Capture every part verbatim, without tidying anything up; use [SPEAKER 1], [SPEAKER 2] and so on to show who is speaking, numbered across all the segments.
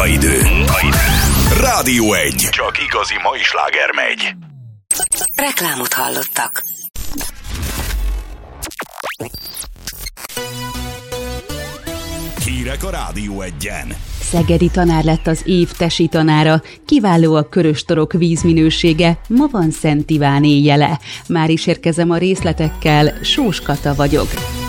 [SPEAKER 1] Munkaidő. Munkaidő. Rádió egy. Csak igazi mai sláger megy.
[SPEAKER 2] Reklámot hallottak.
[SPEAKER 1] Hírek a Rádió egyen.
[SPEAKER 3] Szegedi tanár lett az év tesi tanára, kiváló a Köröstorok vízminősége, ma van Szent Iván éjjele. Már is érkezem a részletekkel, Sós Kata vagyok.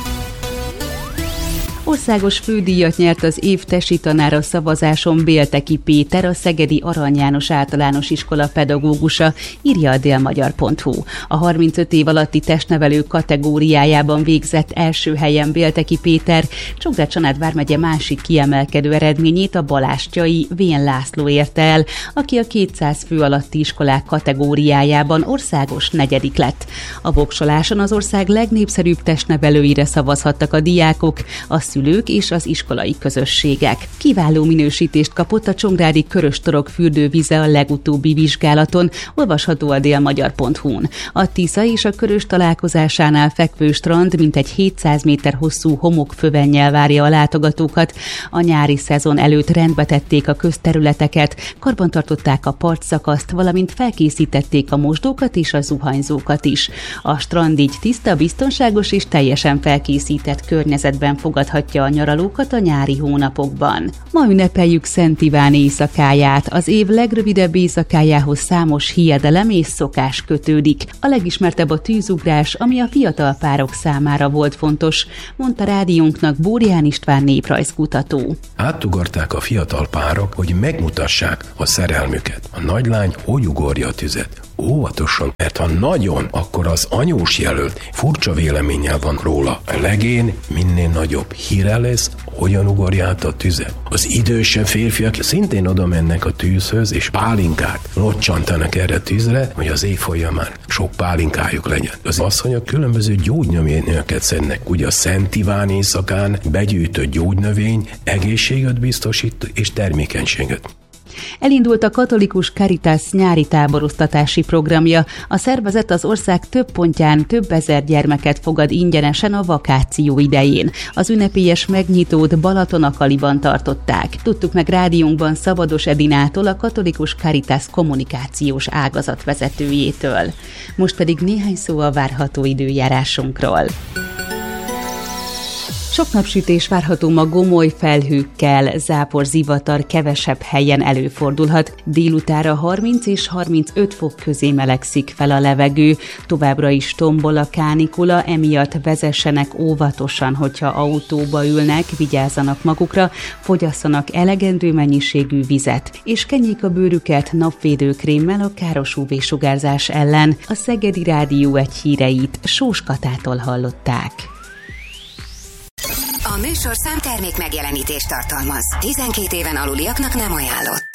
[SPEAKER 3] Országos fődíjat nyert az év tesi tanára szavazáson Bélteki Péter, a Szegedi Arany János Általános Iskola pedagógusa, írja a délmagyar pont hu. A harmincöt év alatti testnevelő kategóriájában végzett első helyen Bélteki Péter, Csongrád-Csanád vármegye másik kiemelkedő eredményét a balástyai Vén László érte el, aki a kétszáz fő alatti iskolák kategóriájában országos negyedik lett. A voksoláson az ország legnépszerűbb testnevelőire szavazhattak a diákok, a szülők és az iskolai közösségek. Kiváló minősítést kapott a csongrádi Köröstorok fürdővíze a legutóbbi vizsgálaton, olvasható a délmagyar pont hu-n. A Tisza és a Körös találkozásánál fekvő strand mintegy hétszáz méter hosszú homokfövennyel várja a látogatókat. A nyári szezon előtt rendbe tették a közterületeket, karbantartották a partszakaszt, valamint felkészítették a mosdókat és a zuhanyzókat is. A strand így tiszta, biztonságos és teljesen felkészített környezetben fogadhatja a nyaralókat a nyári hónapokban. Ma ünnepeljük Szent Iván éjszakáját. Az év legrövidebb éjszakájához számos hiedelem és szokás kötődik. A legismertebb a tűzugrás, ami a fiatal párok számára volt fontos, mondta rádiónknak Bórián István néprajzkutató.
[SPEAKER 4] Átugorták a fiatal párok, hogy megmutassák a szerelmüket. A nagylány hogy ugorja a tüzet? Óvatosan, mert ha nagyon, akkor az anyós jelölt furcsa véleménnyel van róla. A legén minél nagyobb híre lesz, hogyan ugorja át a tüzet. Az idősebb férfiak szintén oda mennek a tűzhöz, és pálinkát locsantanak erre a tűzre, hogy az év folyamán sok pálinkájuk legyen. Az asszonyok különböző gyógynövényeket szednek. Ugye a Szent Iván éjszakán begyűjtött gyógynövény egészséget biztosít és termékenységet.
[SPEAKER 3] Elindult a katolikus Caritas nyári táboroztatási programja. A szervezet az ország több pontján több ezer gyermeket fogad ingyenesen a vakáció idején. Az ünnepélyes megnyitót Balatonakaliban tartották. Tudtuk meg rádiónkban Szabados Edinától, a katolikus Caritas kommunikációs ágazat vezetőjétől. Most pedig néhány szó a várható időjárásunkról. Sok napsütés várható ma gomoly felhőkkel, zápor, zivatar kevesebb helyen előfordulhat. Délutára harminc és harmincöt fok közé melegszik fel a levegő. Továbbra is tombol a kánikula, emiatt vezessenek óvatosan, hogyha autóba ülnek, vigyázzanak magukra, fogyasszanak elegendő mennyiségű vizet, és kenjék a bőrüket napvédőkrémmel a káros ú vé-sugárzás ellen. A Szegedi Rádió egy híreit Sós Katától hallották.
[SPEAKER 2] A műsorszám termék megjelenítést tartalmaz. tizenkét éven aluliaknak nem ajánlott.